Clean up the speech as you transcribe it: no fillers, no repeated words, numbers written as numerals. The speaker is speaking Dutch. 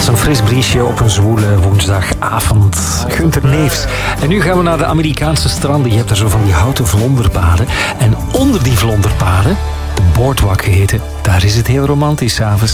was een fris briesje op een zwoele woensdagavond. Gunther Neefs. En nu gaan we naar de Amerikaanse stranden. Je hebt daar zo van die houten vlonderpaden. En onder die vlonderpaden, de boardwalk heten, daar is het heel romantisch 's avonds.